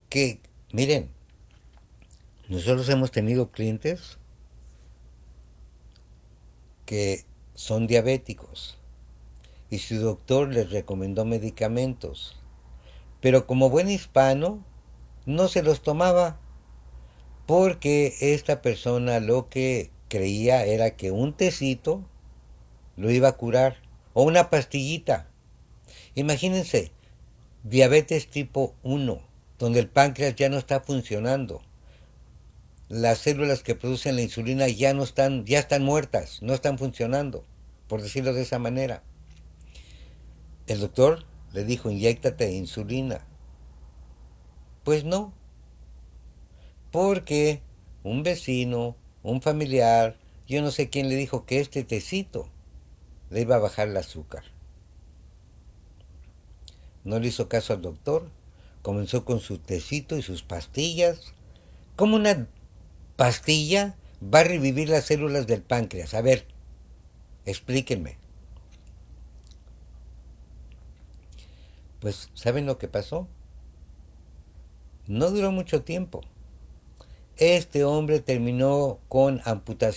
que, miren, nosotros hemos tenido clientes que son diabéticos y su doctor les recomendó medicamentos, pero como buen hispano no se los tomaba porque esta persona lo que creía era que un tecito lo iba a curar o una pastillita. Imagínense, diabetes tipo 1, donde el páncreas ya no está funcionando. Las células que producen la insulina ya no están, ya están muertas, no están funcionando, por decirlo de esa manera. El doctor le dijo, inyéctate insulina. Pues no, porque un vecino, un familiar, yo no sé quién le dijo que este tecito le iba a bajar el azúcar. No le hizo caso al doctor, comenzó con su tecito y sus pastillas. ¿Cómo una pastilla va a revivir las células del páncreas? A ver, explíquenme. Pues, ¿saben lo que pasó? No duró mucho tiempo. Este hombre terminó con amputación